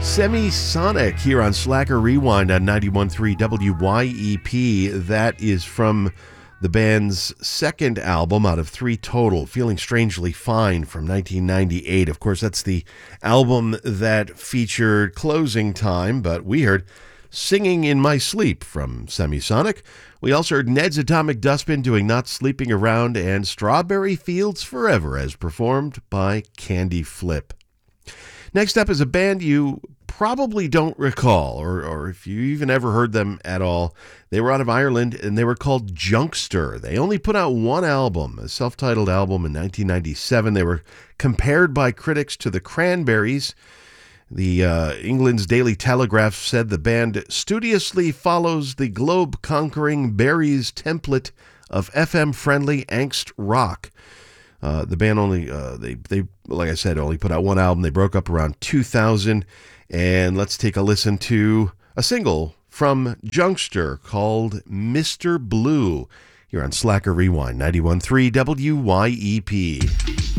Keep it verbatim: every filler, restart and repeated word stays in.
Semisonic here on Slacker Rewind on ninety-one point three W Y E P. That is from the band's second album out of three total, Feeling Strangely Fine from nineteen ninety-eight. Of course, that's the album that featured Closing Time, but we heard Singing in My Sleep from Semisonic. We also heard Ned's Atomic Dustbin doing Not Sleeping Around and Strawberry Fields Forever as performed by Candy Flip. Next up is a band you probably don't recall, or, or if you even ever heard them at all. They were out of Ireland, and they were called Junkster. They only put out one album, a self-titled album in nineteen ninety-seven. They were compared by critics to the Cranberries. The uh, England's Daily Telegraph said the band studiously follows the globe-conquering Berries template of F M-friendly angst rock. Uh, the band only, uh, they, they, like I said, only put out one album. They broke up around two thousand. And let's take a listen to a single from Junkster called Mister Blue here on Slacker Rewind, ninety-one point three W Y E P.